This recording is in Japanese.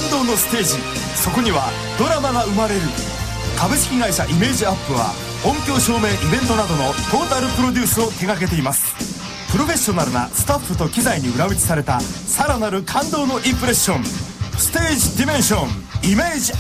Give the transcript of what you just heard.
感動のステージ、そこにはドラマが生まれる。株式会社イメージアップは音響照明イベントなどのトータルプロデュースを手掛けています。プロフェッショナルなスタッフと機材に裏打ちされたさらなる感動のインプレッション、ステージディメンションイメージ